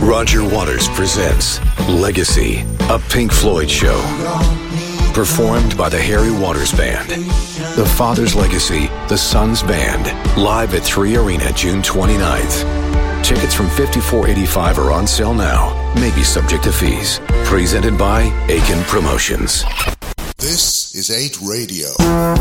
Roger Waters presents Legacy, a Pink Floyd show. Performed by the Harry Waters Band. The Father's Legacy, the Son's Band. Live at 3 Arena, June 29th. Tickets from $54.85 are on sale now. May be subject to fees. Presented by Aiken Promotions. This is 8 Radio.